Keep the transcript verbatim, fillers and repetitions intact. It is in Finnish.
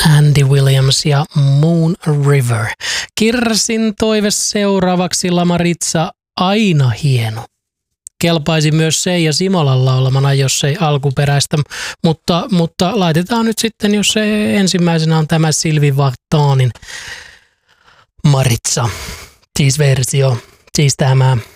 Andy Williams ja Moon River. Kirsin toive seuraavaksi La Maritza, aina hieno. Kelpaisi myös Seija Simolan laulamana, jos ei alkuperäistä, mutta, mutta laitetaan nyt sitten, jos se ensimmäisenä on tämä Sylvie Vartanin Maritza, siis versio, siis tämä